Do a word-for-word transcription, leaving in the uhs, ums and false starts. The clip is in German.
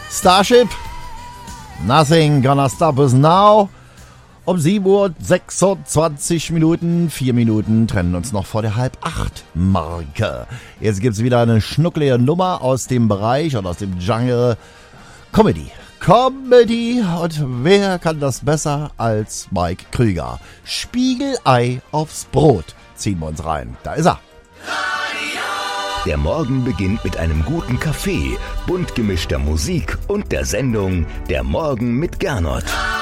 Starship, Nothing Gonna Stop Us Now. Um sieben Uhr sechsundzwanzig Minuten, vier Minuten trennen uns noch vor der halb acht Marke. Jetzt gibt's wieder eine schnucklige Nummer aus dem Bereich und aus dem Genre Comedy. Comedy, und wer kann das besser als Mike Krüger? Spiegelei aufs Brot ziehen wir uns rein. Da ist er. Der Morgen beginnt mit einem guten Kaffee, bunt gemischter Musik und der Sendung Der Morgen mit Gernot.